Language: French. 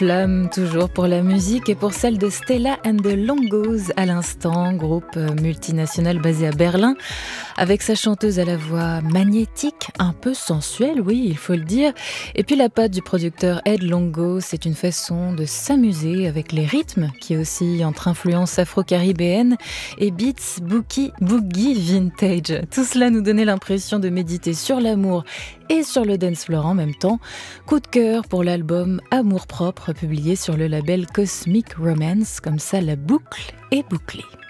flamme toujours pour la musique et pour celle de Stella and the Longos à l'instant, groupe multinational basé à Berlin, avec sa chanteuse à la voix magnétique, un peu sensuelle, oui, il faut le dire, et puis la patte du producteur Ed Longo, c'est une façon de s'amuser avec les rythmes qui oscillent entre influences afro-caribéennes et beats boogie vintage. Tout cela nous donnait l'impression de méditer sur l'amour et sur le dance floor en même temps. Coup de cœur pour l'album Amour propre publié sur le label Cosmic Romance, comme ça la boucle est bouclée.